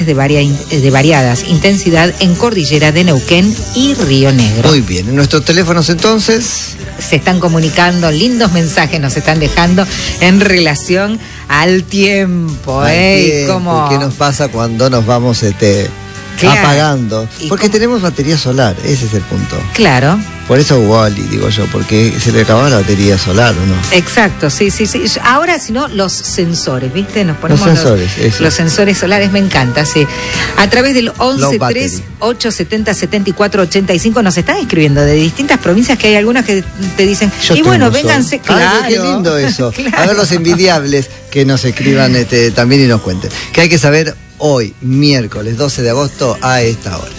de variadas intensidad en Cordillera de Neuquén y Río Negro. Muy bien, en nuestros teléfonos entonces se están comunicando, lindos mensajes nos están dejando en relación al tiempo. ¿Cómo? ¿Qué nos pasa cuando nos vamos apagando? Porque tenemos batería solar, ese es el punto. Claro. Por eso Wally, digo yo, porque se le acababa la batería solar, ¿o no? Exacto, sí. Ahora, si no, los sensores, ¿viste? Nos ponemos los sensores solares, me encanta, sí. A través del 1138707485 nos están escribiendo de distintas provincias, que hay algunas que te dicen, y bueno, vénganse, claro. Qué lindo eso. Claro. A ver los envidiables que nos escriban también y nos cuenten. Que hay que saber hoy, miércoles 12 de agosto, a esta hora.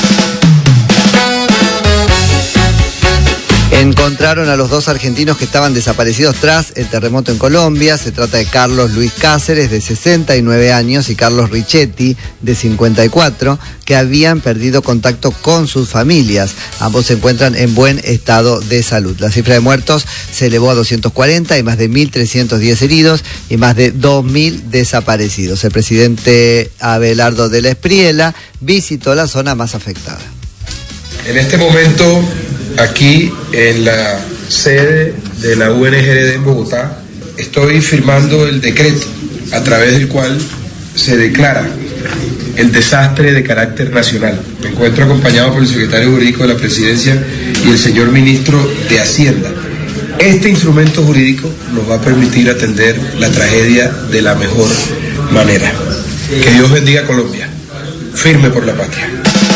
Encontraron a los dos argentinos que estaban desaparecidos tras el terremoto en Colombia. Se trata de Carlos Luis Cáceres, de 69 años, y Carlos Richetti, de 54, que habían perdido contacto con sus familias. Ambos se encuentran en buen estado de salud. La cifra de muertos se elevó a 240, y más de 1.310 heridos y más de 2.000 desaparecidos. El presidente Abelardo de la Espriella visitó la zona más afectada. En este momento, aquí en la sede de la UNGRD en Bogotá, estoy firmando el decreto a través del cual se declara el desastre de carácter nacional. Me encuentro acompañado por el secretario jurídico de la Presidencia y el señor ministro de Hacienda. Este instrumento jurídico nos va a permitir atender la tragedia de la mejor manera. Que Dios bendiga a Colombia. Firme por la patria.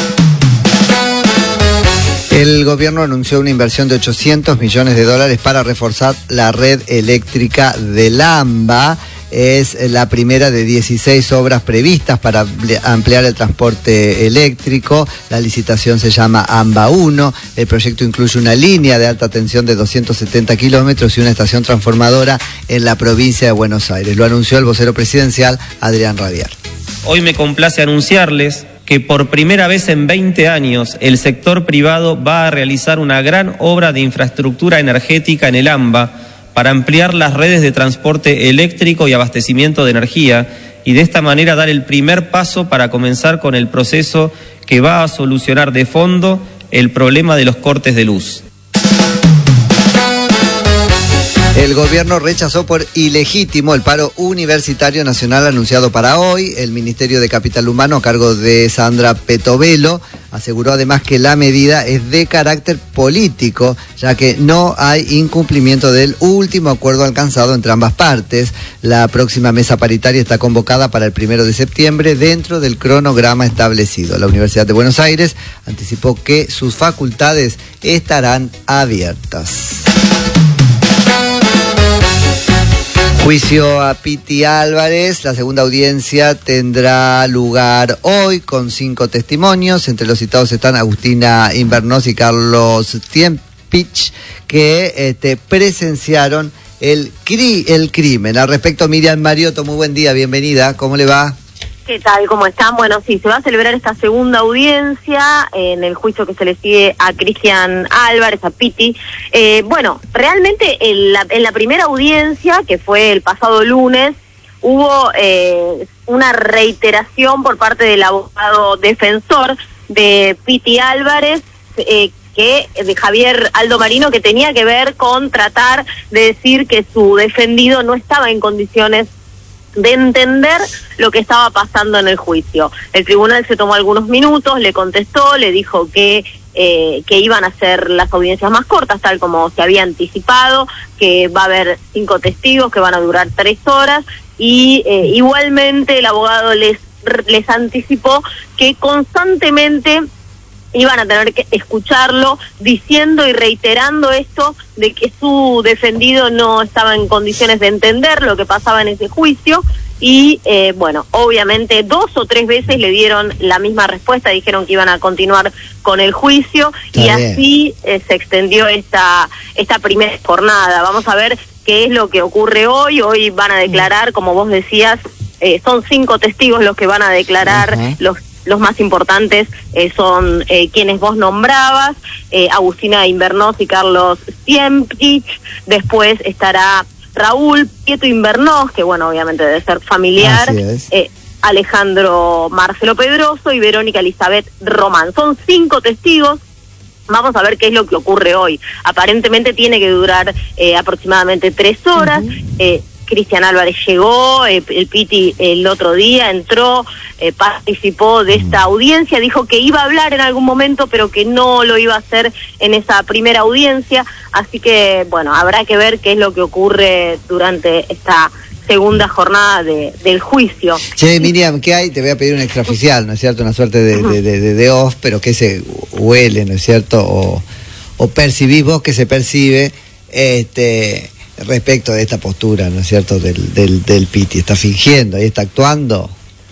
El gobierno anunció una inversión de $800 millones para reforzar la red eléctrica del AMBA. Es la primera de 16 obras previstas para ampliar el transporte eléctrico. La licitación se llama AMBA 1. El proyecto incluye una línea de alta tensión de 270 kilómetros y una estación transformadora en la provincia de Buenos Aires. Lo anunció el vocero presidencial, Adrián Rabiar. Hoy me complace anunciarles que por primera vez en 20 años el sector privado va a realizar una gran obra de infraestructura energética en el AMBA para ampliar las redes de transporte eléctrico y abastecimiento de energía, y de esta manera dar el primer paso para comenzar con el proceso que va a solucionar de fondo el problema de los cortes de luz. El gobierno rechazó por ilegítimo el paro universitario nacional anunciado para hoy. El Ministerio de Capital Humano, a cargo de Sandra Petovelo, aseguró además que la medida es de carácter político, ya que no hay incumplimiento del último acuerdo alcanzado entre ambas partes. La próxima mesa paritaria está convocada para el 1 de septiembre dentro del cronograma establecido. La Universidad de Buenos Aires anticipó que sus facultades estarán abiertas. Juicio a Piti Álvarez. La segunda audiencia tendrá lugar hoy con 5 testimonios. Entre los citados están Agustina Invernós y Carlos Tiempich, que presenciaron el crimen. Al respecto, Miriam Mariotto, muy buen día, bienvenida. ¿Cómo le va? ¿Qué tal? ¿Cómo están? Bueno, sí, se va a celebrar esta segunda audiencia en el juicio que se le sigue a Cristian Álvarez, a Piti. Bueno, realmente en la primera audiencia, que fue el pasado lunes, hubo una reiteración por parte del abogado defensor de Piti Álvarez, de Javier Aldo Marino, que tenía que ver con tratar de decir que su defendido no estaba en condiciones de entender lo que estaba pasando en el juicio. El tribunal se tomó algunos minutos, le contestó, le dijo que iban a ser las audiencias más cortas, tal como se había anticipado, que va a haber 5 testigos que van a durar 3 horas, y igualmente el abogado les anticipó que constantemente iban a tener que escucharlo diciendo y reiterando esto de que su defendido no estaba en condiciones de entender lo que pasaba en ese juicio. Y bueno, obviamente 2 o 3 veces le dieron la misma respuesta, dijeron que iban a continuar con el juicio. Y así se extendió esta primera jornada. Vamos a ver qué es lo que ocurre hoy. Hoy van a declarar, como vos decías, son 5 testigos los que van a declarar. Los más importantes son quienes vos nombrabas, Agustina Invernós y Carlos Tiempich. Después estará Raúl Prieto Invernós, que bueno, obviamente debe ser familiar. Alejandro Marcelo Pedroso y Verónica Elizabeth Román. Son 5 testigos. Vamos a ver qué es lo que ocurre hoy. Aparentemente tiene que durar aproximadamente 3 horas. Cristian Álvarez llegó, el Piti el otro día entró, participó de esta audiencia, dijo que iba a hablar en algún momento, pero que no lo iba a hacer en esa primera audiencia. Así que, bueno, habrá que ver qué es lo que ocurre durante esta segunda jornada del juicio. Che, Miriam, ¿qué hay? Te voy a pedir un extraoficial, ¿no es cierto? Una suerte de off, pero que se huele, ¿no es cierto? O percibís vos que se percibe respecto de esta postura, ¿no es cierto? Del Piti. ¿Está fingiendo? ¿Ahí está actuando?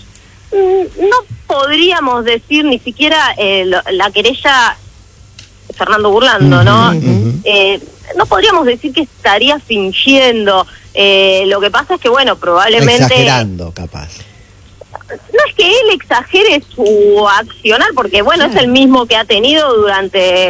No podríamos decir ni siquiera la querella Fernando Burlando, ¿no? No podríamos decir que estaría fingiendo. Lo que pasa es que, bueno, probablemente... Exagerando, capaz. No es que él exagere su accionar, porque, bueno, es el mismo que ha tenido durante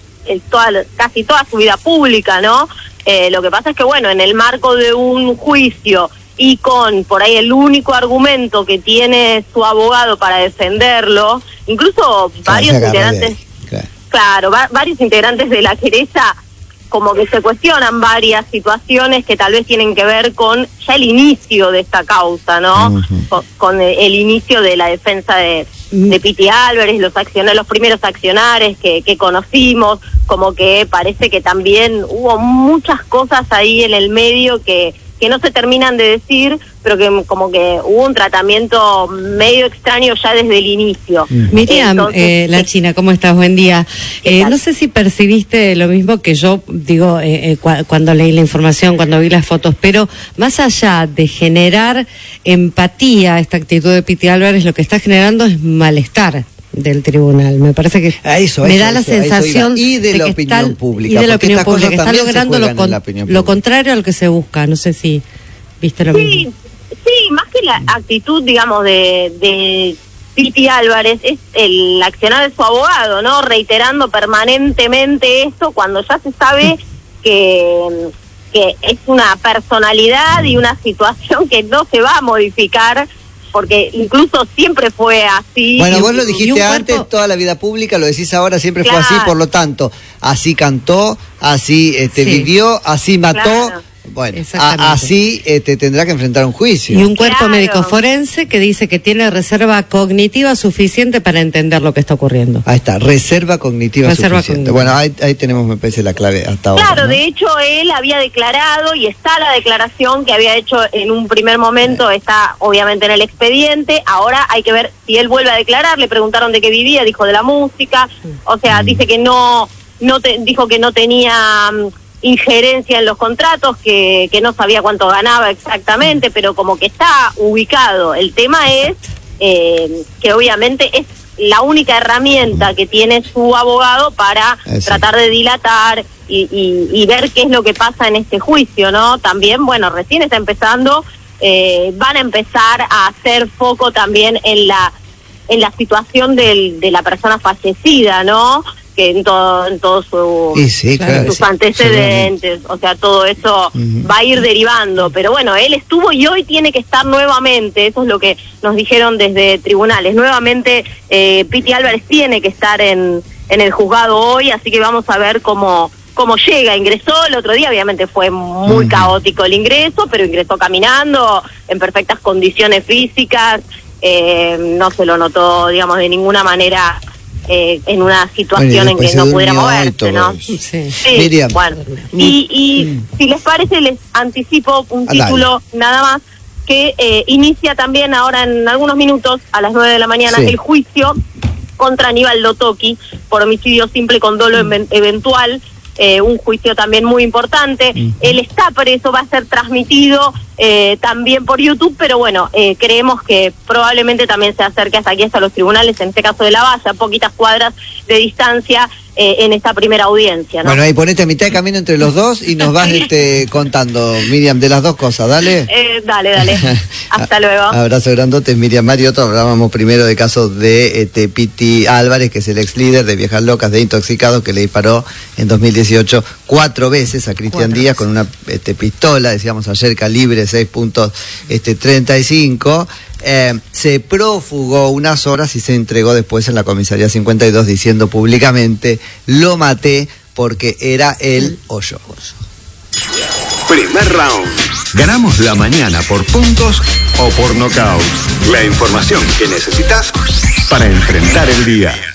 casi toda su vida pública, ¿no? Lo que pasa es que, bueno, en el marco de un juicio y con, por ahí, el único argumento que tiene su abogado para defenderlo, incluso varios integrantes... Claro, varios integrantes de la querella como que se cuestionan varias situaciones que tal vez tienen que ver con ya el inicio de esta causa, ¿no? Con el inicio de la defensa de Piti Álvarez, los primeros accionares que conocimos, como que parece que también hubo muchas cosas ahí en el medio que no se terminan de decir, pero que como que hubo un tratamiento medio extraño ya desde el inicio. Miriam, la China, ¿cómo estás? Buen día. No sé si percibiste lo mismo que yo, digo, cuando leí la información, cuando vi las fotos, pero más allá de generar empatía, esta actitud de Piti Álvarez, lo que está generando es malestar del tribunal. Me parece que me da la sensación y de la opinión pública, y de la opinión pública, que está logrando lo contrario al que se busca. No sé si viste lo mismo. Sí, más que la actitud, digamos, de Piti Álvarez, es el accionar de su abogado, ¿no? Reiterando permanentemente esto cuando ya se sabe que es una personalidad y una situación que no se va a modificar, porque incluso siempre fue así. Bueno, vos lo dijiste antes, toda la vida pública, lo decís ahora, siempre fue así, por lo tanto, así cantó, así vivió, así mató. Claro. Bueno, así tendrá que enfrentar un juicio. Y un cuerpo médico forense que dice que tiene reserva cognitiva suficiente para entender lo que está ocurriendo. Ahí está, reserva cognitiva suficiente. Bueno, ahí tenemos, me parece, la clave hasta ahora. Claro, ¿no? De hecho, él había declarado, y está la declaración que había hecho en un primer momento, está obviamente en el expediente. Ahora hay que ver si él vuelve a declarar. Le preguntaron de qué vivía, dijo de la música. O sea, dice que dijo que no tenía injerencia en los contratos, que no sabía cuánto ganaba exactamente, pero como que está ubicado. El tema es que obviamente es la única herramienta que tiene su abogado para tratar de dilatar y ver qué es lo que pasa en este juicio, ¿no? También, bueno, recién está empezando, van a empezar a hacer foco también en la situación de la persona fallecida, ¿no? Que en todos sus antecedentes, o sea, todo eso va a ir derivando, pero bueno, él estuvo y hoy tiene que estar nuevamente, eso es lo que nos dijeron desde tribunales, nuevamente Piti Álvarez tiene que estar en el juzgado hoy, así que vamos a ver cómo llega. Ingresó el otro día, obviamente fue muy caótico el ingreso, pero ingresó caminando, en perfectas condiciones físicas, no se lo notó, digamos, de ninguna manera en una situación en que no pudiera moverse, ¿no? Sí. Miriam. Bueno, y si les parece, les anticipo un título nada más, que inicia también ahora en algunos minutos, a las 9 de la mañana, el juicio contra Aníbal Lotoki por homicidio simple con dolo eventual. Un juicio también muy importante. Él está preso, va a ser transmitido también por YouTube, pero bueno, creemos que probablemente también se acerque hasta aquí, hasta los tribunales, en este caso de La Valla, poquitas cuadras de distancia, en esta primera audiencia, ¿no? Bueno, ahí ponete a mitad de camino entre los dos y nos vas contando, Miriam, de las dos cosas, dale. Dale. Hasta luego. Abrazo grandote, Miriam Mariotto. Hablábamos primero del caso de Piti Álvarez, que es el ex líder de Viejas Locas de Intoxicados, que le disparó en 2018 4 veces a Cristian Díaz con una pistola, decíamos ayer, calibre 6.35. Se prófugó unas horas y se entregó después en la comisaría 52 diciendo públicamente: lo maté porque era él o yo. Primer round. Ganamos la mañana por puntos o por nocaut. La información que necesitas para enfrentar el día.